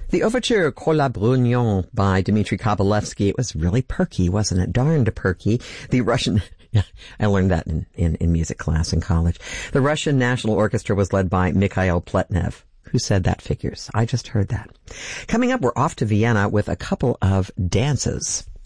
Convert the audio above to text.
The overture Cours la Brugnon by Dmitri Kabalevsky, it was really perky, wasn't it? Darned perky. The Russian... Yeah, I learned that in music class in college. The Russian National Orchestra was led by Mikhail Pletnev. Who said that figures? I just heard that. Coming up, we're off to Vienna with a couple of dances.